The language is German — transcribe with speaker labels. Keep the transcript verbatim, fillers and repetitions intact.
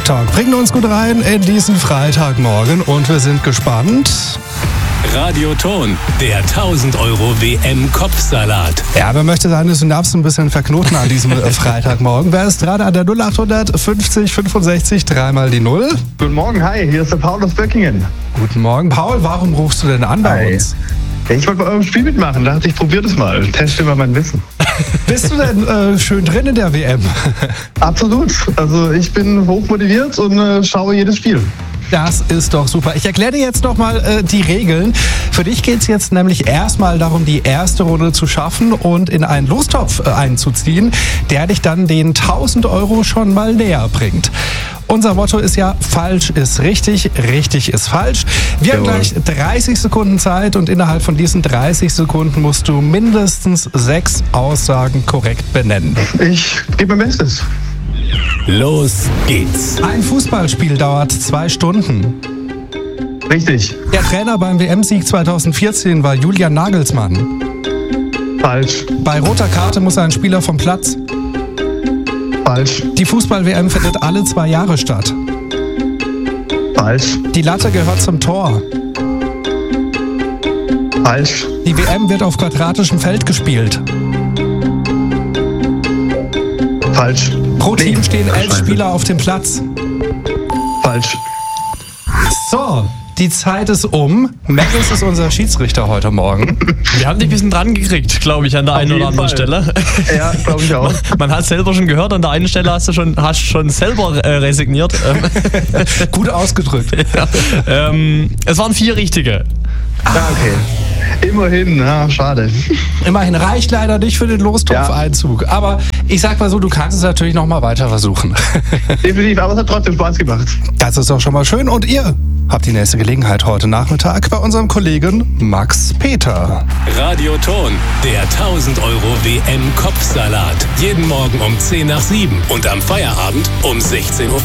Speaker 1: Talk bringen uns gut rein in diesen Freitagmorgen und wir sind gespannt.
Speaker 2: Radioton, der tausend Euro W M-Kopfsalat.
Speaker 1: Ja, wer möchte seine Synapsen ein bisschen verknoten an diesem Freitagmorgen? Wer ist gerade an der null acht fünfzig fünfundsechzig, dreimal die Null?
Speaker 3: Guten Morgen, hi, hier ist der Paul aus Böckingen.
Speaker 1: Guten Morgen, Paul. Warum rufst du denn an bei
Speaker 3: Hi.
Speaker 1: uns?
Speaker 3: Ja, ich wollte bei eurem Spiel mitmachen, dachte ich, probier das mal, teste mal mein Wissen.
Speaker 1: Bist du denn äh, schön drin in der W M?
Speaker 3: Absolut, also ich bin hochmotiviert und äh, schaue jedes Spiel.
Speaker 1: Das ist doch super. Ich erkläre dir jetzt nochmal äh, die Regeln. Für dich geht es jetzt nämlich erstmal darum, die erste Runde zu schaffen und in einen Lostopf äh, einzuziehen, der dich dann den tausend Euro schon mal näher bringt. Unser Motto ist ja, falsch ist richtig, richtig ist falsch. Wir
Speaker 3: Jawohl.
Speaker 1: haben gleich dreißig Sekunden Zeit und innerhalb von diesen dreißig Sekunden musst du mindestens sechs Aussagen korrekt benennen.
Speaker 3: Ich gebe mein Bestes.
Speaker 2: Los geht's.
Speaker 1: Ein Fußballspiel dauert zwei Stunden.
Speaker 3: Richtig.
Speaker 1: Der Trainer beim W M-Sieg zweitausendvierzehn war Julian Nagelsmann.
Speaker 3: Falsch.
Speaker 1: Bei roter Karte muss ein Spieler vom Platz.
Speaker 3: Falsch.
Speaker 1: Die Fußball-W M findet alle zwei Jahre statt.
Speaker 3: Falsch.
Speaker 1: Die Latte gehört zum Tor.
Speaker 3: Falsch.
Speaker 1: Die W M wird auf quadratischem Feld gespielt.
Speaker 3: Falsch.
Speaker 1: Pro
Speaker 3: Nee,
Speaker 1: Team stehen elf
Speaker 3: Scheiße.
Speaker 1: Spieler auf dem Platz.
Speaker 3: Falsch.
Speaker 1: So, die Zeit ist um. Magnus ist unser Schiedsrichter heute Morgen.
Speaker 4: Wir haben dich ein bisschen dran gekriegt, glaube ich, an der einen
Speaker 3: jeden
Speaker 4: oder anderen
Speaker 3: Fall.
Speaker 4: Stelle.
Speaker 3: Ja, glaube ich auch.
Speaker 4: Man hat selber schon gehört, an der einen Stelle hast du schon, hast schon selber äh, resigniert. Ähm,
Speaker 1: Gut ausgedrückt.
Speaker 4: ja. ähm, es waren vier richtige.
Speaker 3: Ja, okay. Immerhin, ja, schade.
Speaker 1: Immerhin reicht leider nicht für den Lostopf-Einzug. Aber ich sag mal so, du kannst es natürlich noch mal weiter versuchen.
Speaker 3: Definitiv, aber es hat trotzdem Spaß gemacht.
Speaker 1: Das ist doch schon mal schön. Und ihr habt die nächste Gelegenheit heute Nachmittag bei unserem Kollegen Max Peter.
Speaker 2: Radioton, der tausend Euro W M-Kopfsalat. Jeden Morgen um zehn nach sieben und am Feierabend um sechzehn Uhr.